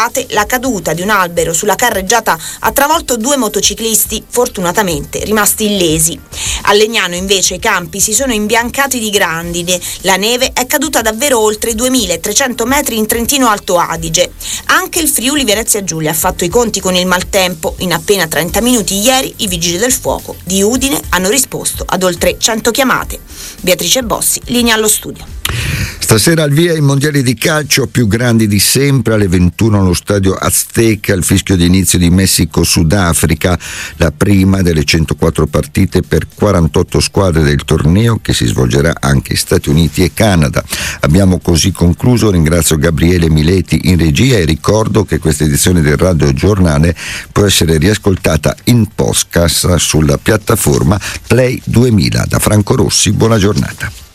Lasate, la caduta di un albero sulla carreggiata ha travolto 2 motociclisti, fortunatamente rimasti illesi. A Legnano invece i campi si sono imbiancati di grandine, la neve è caduta davvero oltre i 2300 metri in Trentino Alto Adige. Anche il Friuli Venezia Giulia ha fatto i conti con il maltempo. In appena 30 minuti ieri i vigili del fuoco di Udine hanno risposto ad oltre 100 chiamate. Beatrice Bossi, linea allo studio. Stasera al via i mondiali di calcio più grandi di sempre, alle 21 allo stadio Azteca, il fischio di inizio di Messico-Sudafrica, la prima delle 104 partite per 48 squadre del torneo che si svolgerà anche in Stati Uniti e Canada. Abbiamo così concluso, ringrazio Gabriele Mileti in regia e ricordo che questa edizione del Radio Giornale può essere riascoltata in podcast sulla piattaforma Play 2000. Da Franco Rossi, buona giornata.